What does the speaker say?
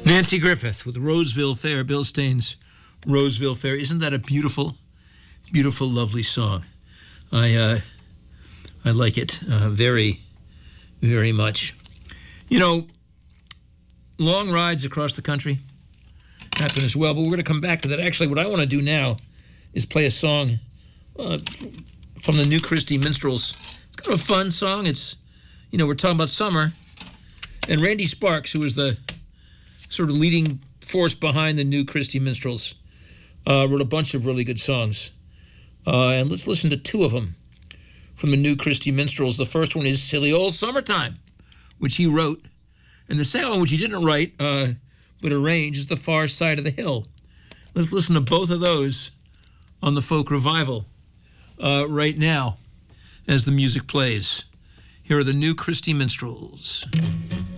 Nancy Griffith with Roseville Fair, Bill Staines' Roseville Fair. Isn't that a beautiful, beautiful, lovely song? I like it very, very much. You know, long rides across the country happen as well, but we're going to come back to that. Actually, what I want to do now is play a song from the New Christy Minstrels. It's kind of a fun song. It's, you know, we're talking about summer, and Randy Sparks, who was the sort of leading force behind the New Christy Minstrels, wrote a bunch of really good songs. And let's listen to two of them from the New Christy Minstrels. The first one is Silly Old Summertime, which he wrote. And the second one, which he didn't write, but arranged, is The Far Side of the Hill. Let's listen to both of those on the Folk Revival right now as the music plays. Here are the New Christy Minstrels.